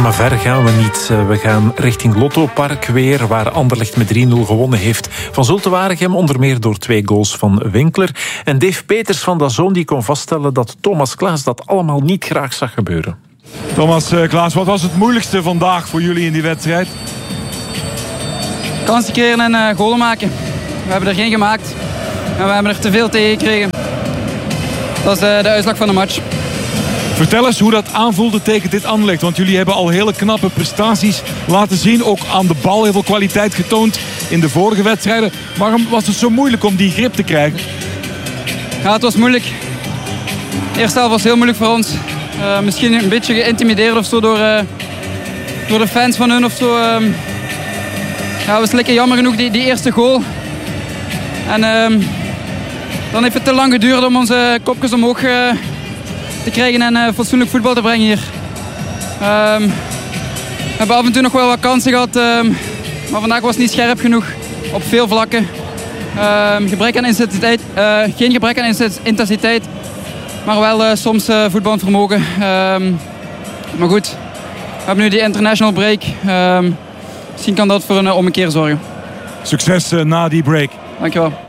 Maar ver gaan we niet. We gaan richting Lottopark weer, waar Anderlecht met 3-0 gewonnen heeft van Zulte Waregem, onder meer door 2 goals van Winkler. En Dave Peters van DAZN die kon vaststellen dat Thomas Klaas dat allemaal niet graag zag gebeuren. Thomas Klaas, wat was het moeilijkste vandaag voor jullie in die wedstrijd? Kansen creëren en goalen maken. We hebben er geen gemaakt en we hebben er te veel tegen gekregen. Dat is de uitslag van de match. Vertel eens hoe dat aanvoelde tegen dit Anderlecht. Want jullie hebben al hele knappe prestaties laten zien. Ook aan de bal heel veel kwaliteit getoond in de vorige wedstrijden. Waarom was het zo moeilijk om die grip te krijgen? Ja, het was moeilijk. De eerste helft was heel moeilijk voor ons. Misschien een beetje geïntimideerd of zo door de fans van hun of zo. Ja, we slikken jammer genoeg die eerste goal. En dan heeft het te lang geduurd om onze kopjes omhoog te krijgen en fatsoenlijk voetbal te brengen hier. We hebben af en toe nog wel wat kansen gehad, maar vandaag was het niet scherp genoeg op veel vlakken. Gebrek aan intensiteit, geen gebrek aan intensiteit, maar wel soms voetballend vermogen. Maar goed, we hebben nu die international break. Misschien kan dat voor een ommekeer zorgen. Succes na die break. Dankjewel.